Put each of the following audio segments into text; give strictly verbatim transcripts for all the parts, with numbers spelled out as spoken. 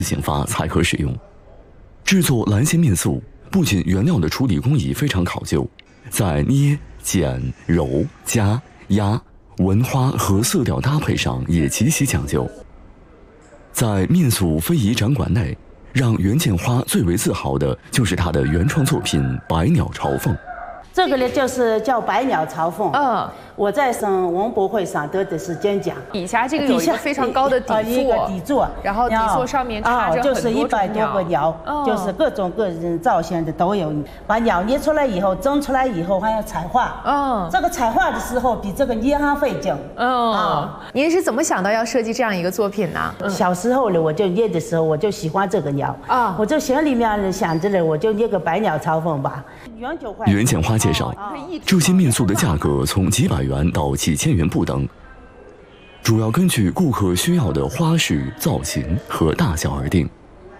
醒发才可使用。制作蓝线面素，不仅原料的处理工艺非常考究，在捏、剪、揉、夹、压、纹花和色调搭配上也极其讲究。在面塑非遗展馆内，让袁建花最为自豪的就是她的原创作品《百鸟朝凤》。 这个呢，就是叫百鸟朝凤。 嗯， 我在省文博会上得的是金奖。 底下这个有一个非常高的底座， 一个底座， 然后底座上面插着很多就是一百多个鸟，就是各种各人造型的都有。把鸟捏出来以后，蒸出来以后还要彩画。嗯，这个彩画的时候比这个捏还费劲。 嗯啊，您是怎么想到要设计这样一个作品呢？ 小时候呢，我就捏的时候，我就喜欢这个鸟啊，我就心里面想着呢，我就捏个百鸟朝凤吧。 袁建花介绍，这些面塑的价格从几百元到几千元不等，主要根据顾客需要的花式、造型和大小而定。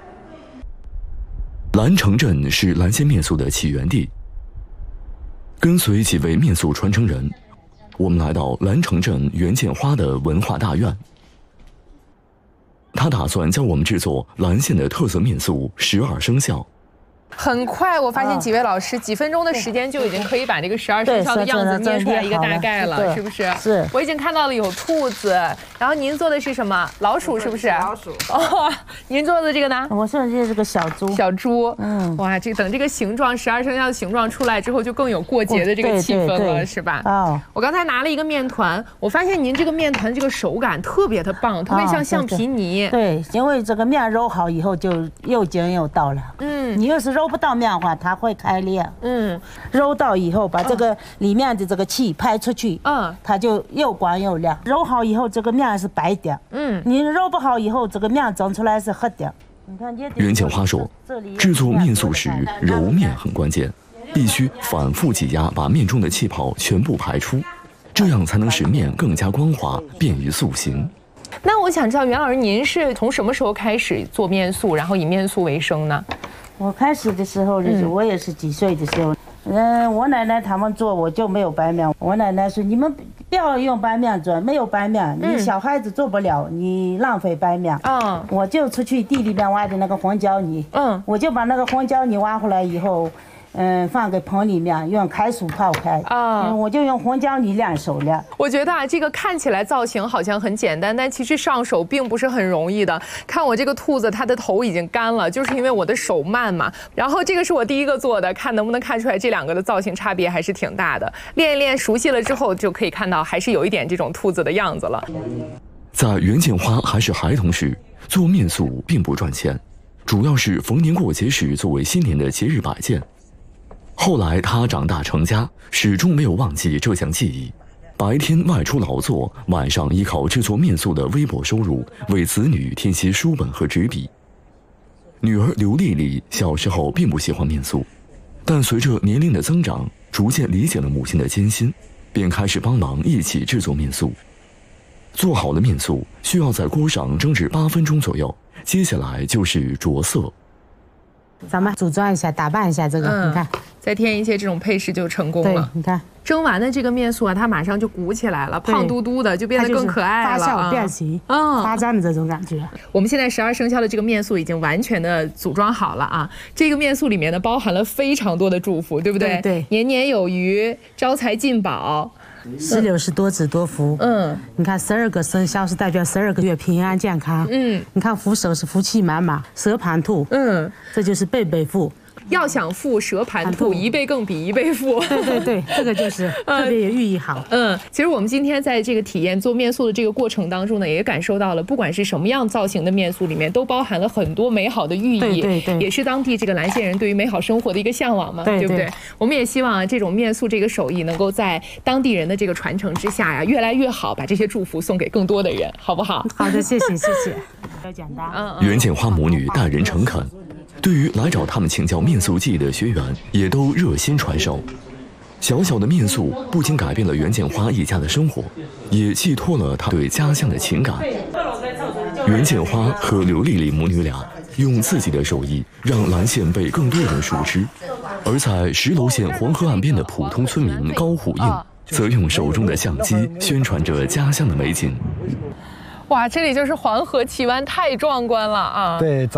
蓝城镇是蓝线面塑的起源地。跟随几位面塑传承人，我们来到蓝城镇袁建花的文化大院。他打算教我们制作蓝线的特色面塑十二生肖。 很快，我发现几位老师几分钟的时间就已经可以把这个十二生肖的样子捏出来一个大概了，是不是？ 是。 我已经看到了有兔子，然后您做的是什么？老鼠是不是？ 老鼠。 哦，您做的这个呢？ 我做的这是个小猪。 小猪。嗯。哇，这等这个形状，十二生肖的形状出来之后，就更有过节的这个气氛了，是吧？哦。我刚才拿了一个面团，我发现您这个面团这个手感特别的棒，特别像橡皮泥。 对，因为这个面揉好以后就又筋又道了。嗯。你要是揉不到面的话，它会开裂。嗯，揉到以后，把这个里面的这个气排出去，嗯，它就又光又亮。揉好以后，这个面是白的。嗯，你揉不好以后，这个面蒸出来是黑的。你看， 袁建花说，制作面塑时揉面很关键，必须反复挤压，把面中的气泡全部排出，这样才能使面更加光滑，便于塑形。 那我想知道，袁老师，您是从什么时候开始做面塑，然后以面塑为生呢？ 我开始的时候就是，我也是几岁的时候，嗯，我奶奶他们做，我就没有白面。我奶奶说，你们不要用白面做，没有白面，你小孩子做不了，你浪费白面。嗯，我就出去地里边挖的那个黄胶泥，嗯，我就把那个黄胶泥挖回来以后，嗯，放在盆里面，用开水泡开。啊、嗯，我就用黄胶泥练手了。 我觉得啊，这个看起来造型好像很简单，但其实上手并不是很容易的。看我这个兔子，它的头已经干了，就是因为我的手慢嘛。然后这个是我第一个做的，看能不能看出来这两个的造型差别还是挺大的。练一练熟悉了之后，就可以看到还是有一点这种兔子的样子了。 在袁建花还是孩童时，做面塑并不赚钱，主要是逢年过节时作为新年的节日摆件。后来他长大成家，始终没有忘记这项技艺。白天外出劳作，晚上依靠制作面塑的微薄收入，为子女添些书本和纸笔。女儿刘丽丽小时候并不喜欢面塑，但随着年龄的增长，逐渐理解了母亲的艰辛，便开始帮忙一起制作面塑。做好了面塑，需要在锅上蒸至八分钟左右，接下来就是着色。 咱们组装一下，打扮一下这个，嗯、你看， 再添一些这种配饰就成功了。 你看， 蒸完的这个面塑啊，它马上就鼓起来了，胖嘟嘟的，就变得更可爱了， 发酵变形，嗯，发展的这种感觉。 我们现在十二生肖的这个面塑已经完全的组装好了啊！这个面塑里面呢，包含了非常多的祝福，对不对？ 对，对年年有余，招财进宝。 石榴是多子多福，嗯，你看十二个生肖是代表十二个月平安健康，嗯，你看福手是福气满满，蛇盘兔，嗯，这就是倍倍富。 要想富，蛇盘兔，一倍更比一倍富。 对对对，这个就是特别有寓意好。 嗯，其实我们今天在这个体验做面塑的这个过程当中呢，也感受到了，不管是什么样造型的面塑，里面都包含了很多美好的寓意， 对对对， 也是当地这个蓝线人对于美好生活的一个向往嘛，对, 对不对？我们也希望啊，这种面塑这个手艺能够在当地人的这个传承之下呀，越来越好，把这些祝福送给更多的人，好不好？ 好的，谢谢谢谢。比较简单。嗯袁建花母女待人诚恳。对于来找他们请教面塑技艺的学员，也都热心传授。小小的面塑不仅改变了袁建花一家的生活，也寄托了他对家乡的情感。袁建花和刘丽丽母女俩用自己的手艺，让蓝线被更多人熟知。而在石楼县黄河岸边的普通村民高虎应，则用手中的相机宣传着家乡的美景。 哇，这里就是黄河奇湾，太壮观了啊！ 对。